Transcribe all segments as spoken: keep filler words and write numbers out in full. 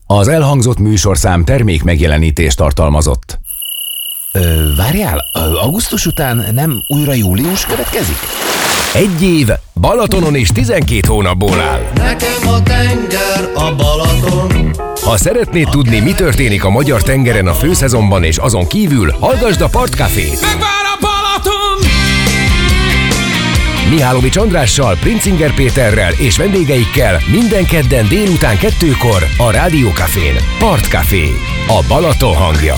Az elhangzott műsorszám termék megjelenítést tartalmazott. Ö, várjál, augusztus után nem újra július következik? Egy év Balatonon és tizenkét hónapból áll. Nekem a tenger a Balaton. Ha szeretnéd tudni, mi történik a magyar tengeren a főszezonban és azon kívül, hallgasd a Partcafét. Megvár a Balaton! Mihálovics Andrással, Princinger Péterrel és vendégeikkel minden kedden délután kettőkor a Rádiókafén. Partcafé, a Balaton hangja.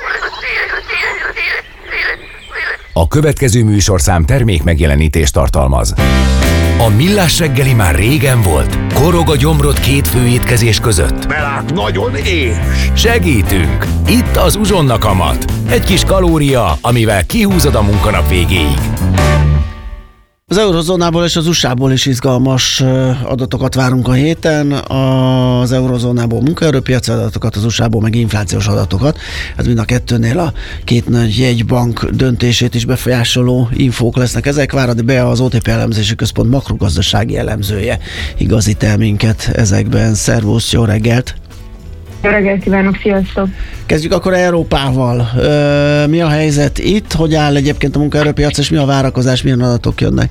A következő műsorszám termék megjelenítést tartalmaz. A Millás reggeli már régen volt. Korog a gyomrod két főétkezés között. Belát nagyon és. Segítünk! Itt az Uzsonna kamat. Egy kis kalória, amivel kihúzod a munkanap végéig. Az eurozónából és az u es á-ból is izgalmas adatokat várunk a héten. Az eurozónából munkaerőpiaci adatokat, az u es á-ból meg inflációs adatokat. Ez mind a kettőnél a két nagy jegybank döntését is befolyásoló infók lesznek ezek. Váradi Bea, az o té pé elemzési központ makrogazdasági elemzője igazít el minket ezekben. Szervusz, jó reggelt! Jó reggelt kívánok, sziasztok! Kezdjük akkor Európával. Ö, mi a helyzet itt? Hogy áll egyébként a munkaerőpiac, és mi a várakozás, milyen adatok jönnek?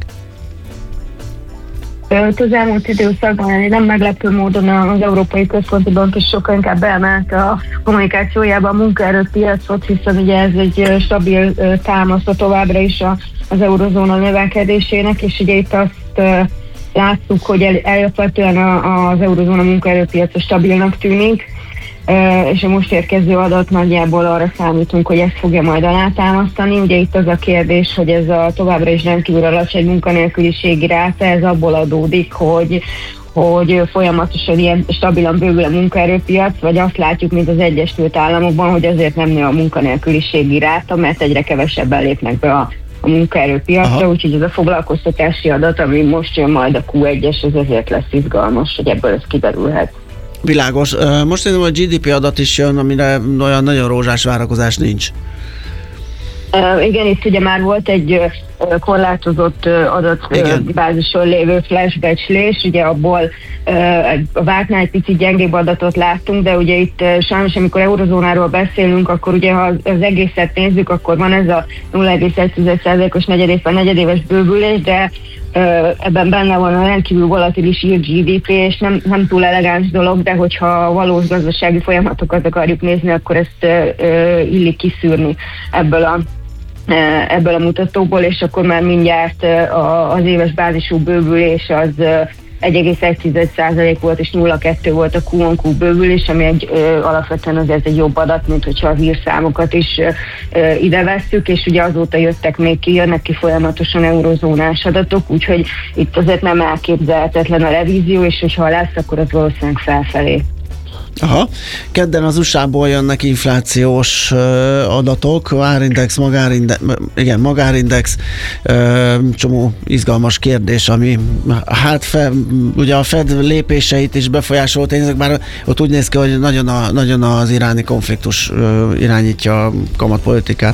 Az elmúlt időszakban nem meglepő módon az Európai Központi Bank is sokkal inkább beemelte a kommunikációjában a munkaerőpiacot, hiszen ugye ez egy stabil támasza továbbra is az eurozóna növekedésének, és ugye itt azt láttuk, hogy alapvetően az eurozóna munkaerőpiaca stabilnak tűnik, és a most érkező adat nagyjából arra számítunk, hogy ezt fogja majd alátámasztani. Ugye itt az a kérdés, hogy ez a továbbra is rendkívül alacsony munkanélküliségi ráta, ez abból adódik, hogy hogy folyamatosan ilyen stabilan bővül a munkaerőpiac, vagy azt látjuk, mint az Egyesült Államokban, hogy azért nem nő a munkanélküliségi ráta, mert egyre kevesebben lépnek be a a munkaerőpiacra, úgyhogy ez a foglalkoztatási adat, ami most jön majd a kú egyes, ez ezért lesz izgalmas, hogy ebből ez kiderülhet. Világos. Most szerintem a gé dé pé adat is jön, amire olyan nagyon rózsás várakozás nincs. Uh, igen, itt ugye már volt egy uh, korlátozott uh, adatbázison lévő flashbecslés, ugye abból uh, a vártnál egy picit gyengébb adatot láttunk, de ugye itt uh, sajnos, amikor eurozónáról beszélünk, akkor ugye ha az egészet nézzük, akkor van ez a nulla egész egy százalékos negyedéves, negyedéves bővülés, de uh, ebben benne van a rendkívül volatilis ír gé dé pé, és nem, nem túl elegáns dolog, de hogyha a valós gazdasági folyamatokat akarjuk nézni, akkor ezt uh, uh, illik kiszűrni ebből a ebből a mutatóból, és akkor már mindjárt az éves bázisú bővülés az egy egész egy százalék volt, és nulla egész kettő volt a Q-on-Q bővülés, ami egy, alapvetően azért egy jobb adat, mint hogyha az írszámokat is ide vesszük, és ugye azóta jöttek még ki, jönnek ki folyamatosan eurozónás adatok, úgyhogy itt azért nem elképzelhetetlen a revízió, és hogyha lesz, akkor az valószínűleg felfelé. Aha. Kedden az u es á-ból jönnek inflációs uh, adatok, árindex, magárindex, igen, magárindex, uh, csomó izgalmas kérdés, ami hát fe, ugye a Fed lépéseit is befolyásolt tényleg, bár ott úgy néz ki, hogy nagyon, a, nagyon az iráni konfliktus uh, irányítja a kamatpolitikát.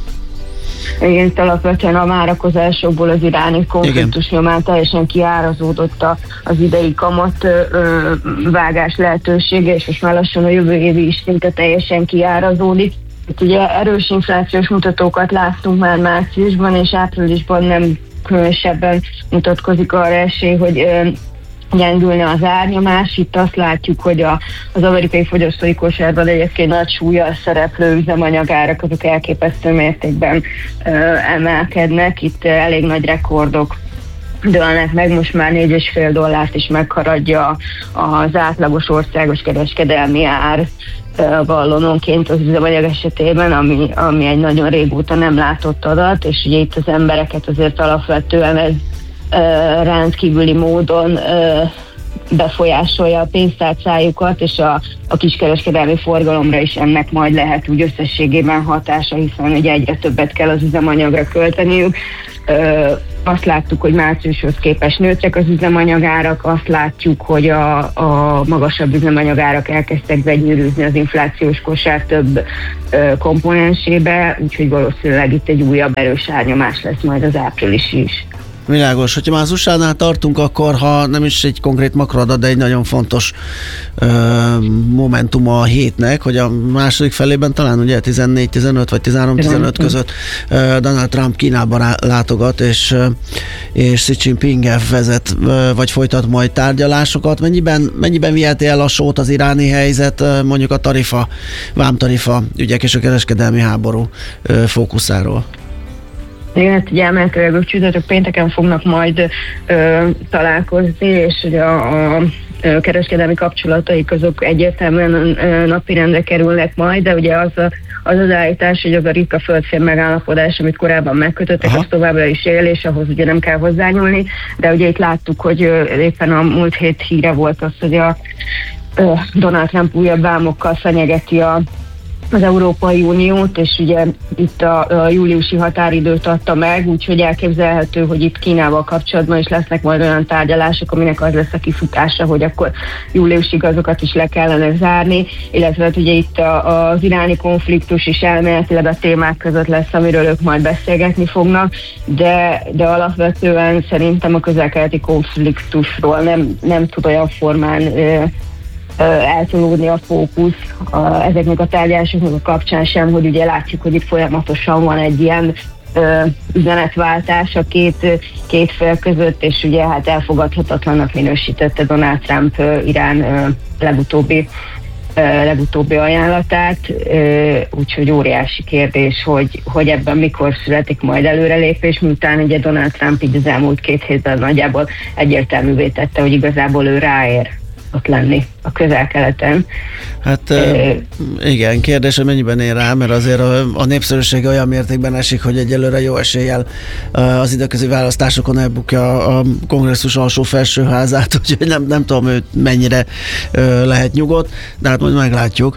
Igen, itt alapvetően a várakozásokból az iráni konfliktus nyomán teljesen kiárazódott az idei kamat ö, vágás lehetősége, és most már lassan a jövő évi is szinte teljesen kiárazódik. Itt ugye erős inflációs mutatókat láttunk már márciusban, és áprilisban nem különösebben mutatkozik arra esély, hogy ö, gyengülne az árnyomás. Itt azt látjuk, hogy a, az amerikai fogyasztói kosárban egyébként nagy súllyal szereplő üzemanyagárak, azok elképesztő mértékben ö, emelkednek. Itt elég nagy rekordok dőlnek meg, most már négy és fél dollárt is megharadja az átlagos országos kereskedelmi ár gallononként az üzemanyag esetében, ami, ami egy nagyon régóta nem látott adat, és ugye itt az embereket azért alapvetően ez Uh, rendkívüli módon uh, befolyásolja a pénztárcájukat, és a, a kiskereskedelmi forgalomra is ennek majd lehet úgy összességében hatása, hiszen ugye egyre többet kell az üzemanyagra költeniük. Uh, azt láttuk, hogy márciushoz képest nőttek az üzemanyagárak, azt látjuk, hogy a, a magasabb üzemanyagárak elkezdtek begyűrűzni az inflációs kosár több uh, komponensébe, úgyhogy valószínűleg itt egy újabb erős árnyomás lesz majd az április is. Világos. Hogyha már az u es á-nál tartunk, akkor ha nem is egy konkrét makroadat, de egy nagyon fontos ö, momentum a hétnek, hogy a második felében talán ugye tizennégy tizenöt vagy tizenhárom tizenöt között ö, Donald Trump Kínába rá, látogat, és, és Xi Jinping vezet, ö, vagy folytat majd tárgyalásokat. Mennyiben, mennyiben viheti el a sót az iráni helyzet, mondjuk a tarifa, vámtarifa ügyek és a kereskedelmi háború ö, fókuszáról? Igen, hát ugye elméletileg csütörtök pénteken fognak majd ö, találkozni, és ugye a, a kereskedelmi kapcsolataik azok egyértelműen napirendre kerülnek majd, de ugye az a, az, az állítás, hogy az a ritka földfém megállapodás, amit korábban megkötöttek, Aha. az továbbra is él, és ahhoz ugye nem kell hozzányúlni, de ugye itt láttuk, hogy éppen a múlt hét híre volt az, hogy a Donald Trump újabb vámokkal fenyegeti a az Európai Uniót, és ugye itt a, a júliusi határidőt adta meg, úgyhogy elképzelhető, hogy itt Kínával kapcsolatban is lesznek majd olyan tárgyalások, aminek az lesz a kifutása, hogy akkor júliusig azokat is le kellene zárni, illetve hát ugye itt a, az iráni konfliktus is elméletileg a témák között lesz, amiről ők majd beszélgetni fognak, de, de alapvetően szerintem a közel-keleti konfliktusról nem, nem tud olyan formán eltolódni a fókusz a, ezeknek a tárgyalásoknak a kapcsán sem, hogy ugye látjuk, hogy itt folyamatosan van egy ilyen ö, üzenetváltás a két, két fél között, és ugye hát elfogadhatatlannak minősítette Donald Trump ö, Irán ö, legutóbbi, ö, legutóbbi ajánlatát, ö, úgyhogy óriási kérdés, hogy, hogy ebben mikor születik majd előrelépés, miután ugye Donald Trump így az elmúlt két hétben nagyjából egyértelművé tette, hogy igazából ő ráér ott lenni a közel-keleten. Hát e, igen, kérdés, hogy mennyiben ér rá, mert azért a, a népszerűség olyan mértékben esik, hogy egyelőre jó eséllyel az időközi választásokon elbukja a kongresszus alsó-felsőházát, úgyhogy nem, nem tudom, hogy mennyire lehet nyugodt, de hát majd meglátjuk.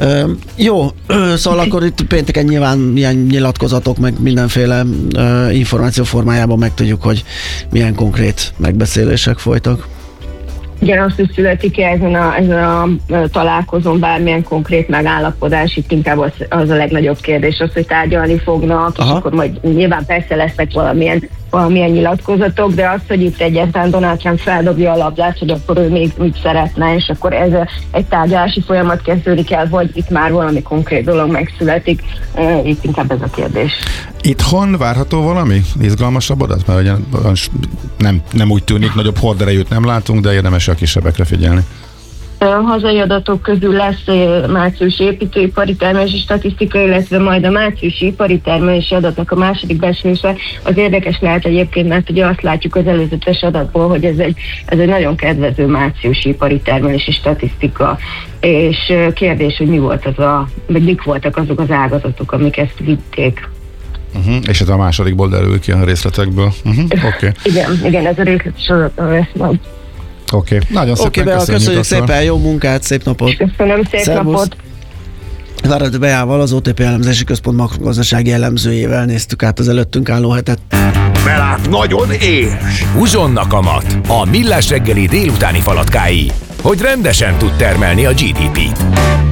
Jó, szóval akkor itt pénteken nyilván ilyen nyilatkozatok, meg mindenféle információ formájában megtudjuk, hogy milyen konkrét megbeszélések folytak. Igen, azt is születik ezen a, ezen a találkozón bármilyen konkrét megállapodás, itt inkább az, az a legnagyobb kérdés, az, hogy tárgyalni fognak, Aha. és akkor majd nyilván persze lesznek valamilyen, valamilyen nyilatkozatok, de az, hogy itt egyáltalán Donald Trump feldobja a labdát, hogy akkor ő még úgy szeretne, és akkor ez a, egy tárgyalási folyamat kezdődik el, vagy itt már valami konkrét dolog megszületik, itt inkább ez a kérdés. Itthon várható valami izgalmasabb adat? Mert ugye nem, nem úgy tűnik, nagyobb horderejűt nem látunk, de érdemes a kisebbekre figyelni. A hazai adatok közül lesz márciusi építőipari termelési statisztika, illetve majd a márciusi ipari termelési adatnak a második becslése. Az érdekes lehet egyébként, mert ugye azt látjuk az előzetes adatból, hogy ez egy, ez egy nagyon kedvező márciusi ipari termelési statisztika. És kérdés, hogy mi volt az a, vagy mik voltak azok az ágazatok, amik ezt vitték. Uh-huh. És ez a másodikból derül ki a részletekből. Uh-huh. Okay. igen, igen, ez a részletes adatban lesz majd. Oké, okay. Nagyon szépen okay, köszönjük. Köszönjük szépen, jó munkát, szép napot! Köszönöm, szép Szervusz. napot! Váradi Beával, az o té pé elemzési központ makrogazdasági elemzőjével néztük át az előttünk álló hetet. Mert nagyon éhes! Uzsonnak a mat, a millás reggeli délutáni falatkái, hogy rendesen tud termelni a gé dé pét.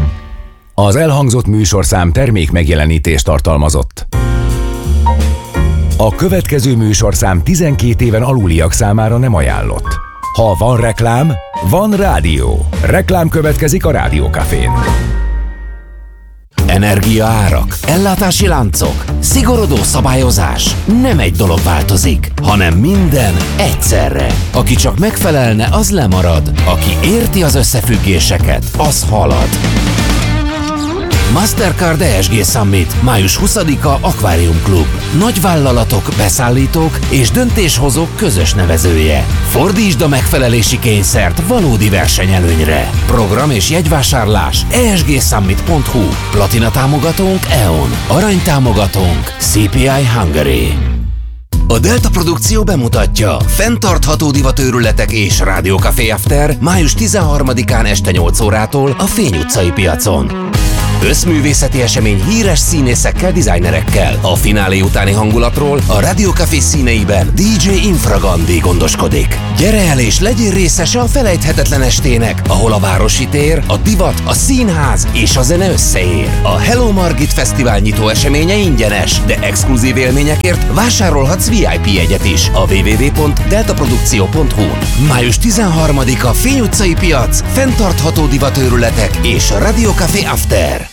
Az elhangzott műsorszám termék megjelenítést tartalmazott. A következő műsorszám tizenkét éven aluliak számára nem ajánlott. Ha van reklám, van rádió. Reklám következik a Rádiókafén. Energiaárak, ellátási láncok, szigorodó szabályozás. Nem egy dolog változik, hanem minden egyszerre. Aki csak megfelelne, az lemarad. Aki érti az összefüggéseket, az halad. Mastercard e es gé Summit, május huszadika Aquarium Club. Nagyvállalatok, beszállítók és döntéshozók közös nevezője. Fordítsd a megfelelési kényszert valódi versenyelőnyre. Program és jegyvásárlás e es gé summit pont hu. Platina támogatónk é o en. Arany támogatónk cé pé i Hungary. A Delta Produkció bemutatja fenntartható divatőrületek és Rádiókafé After május tizenharmadikán este nyolc órától a Fény utcai piacon. Összművészeti esemény híres színészekkel, designerekkel. A finálé utáni hangulatról a Rádió Café színeiben dé dzsé Infragandi gondoskodik. Gyere el és legyél részese a felejthetetlen estének, ahol a városi tér, a divat, a színház és a zene összeér. A Hello Margit Fesztivál nyitó eseménye ingyenes, de exkluzív élményekért vásárolhatsz vé i pé jegyet is a double-u double-u double-u pont delta produkció pont hu-n. május tizenharmadika Fény utcai piac, fenntartható divatőrületek és a Rádió Café After.